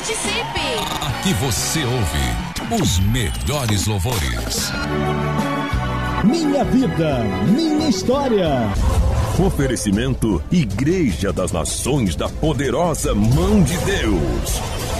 Participe! Aqui você ouve os melhores louvores. Minha vida, minha história. Oferecimento Igreja das Nações da Poderosa Mão de Deus.